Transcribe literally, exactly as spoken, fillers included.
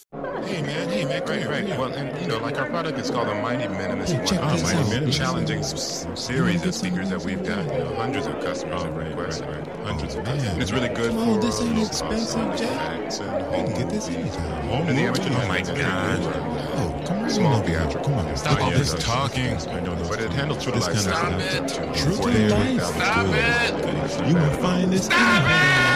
Hey man, hey man, come Right, here, right. come here. Well, and you know, like our product is called the Mighty Minimalist Hey, check One, this which out. is a Check this challenging out. s- You series wanna of get some speakers that of we've this? got. You know, hundreds of customers Oh, have right, requested right, it. right. Hundreds Oh, of customers. man. And it's really good Come for on, this ain't low expensive, cost Jack. artifacts and We home can get this movies. anytime. Home And the movies, amateur oh my is pretty God. good. Oh, come on. Small over here. theatrical. Come on. Stop all this this talking. I know those But it handles true to this life kind of stuff. stuff. Up to True to life. forty-eight thousand Good. dollars. You will find this. Stop anytime.